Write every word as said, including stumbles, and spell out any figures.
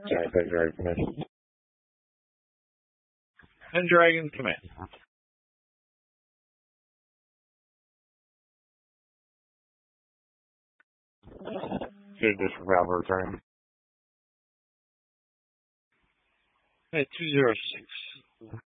Sorry, I dragon command. And dragon command. Should just revolver turn. Hey, two zero six.